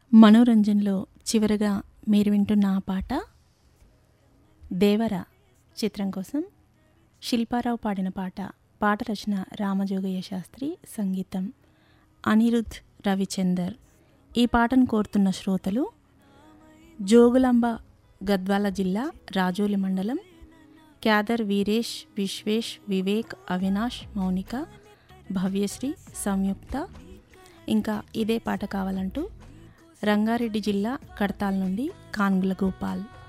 మనోరంజన్లో చివరగా మీరు వింటున్న ఆ పాట దేవర చిత్రం కోసం శిల్పారావు పాడిన పాట. పాట రచన రామజోగయ్య శాస్త్రి, సంగీతం అనిరుద్ రవిచందర్. ఈ పాటను కోరుతున్న శ్రోతలు జోగులాంబ గద్వాల జిల్లా రాజోలి మండలం క్యాదర్ వీరేష్, విశ్వేష్, వివేక్, అవినాష్, మౌనిక, భవ్యశ్రీ, సంయుక్త. ఇంకా ఇదే పాట కావాలంటూ రంగారెడ్డి జిల్లా కడతాల్ నుండి కాన్గుల గోపాల్.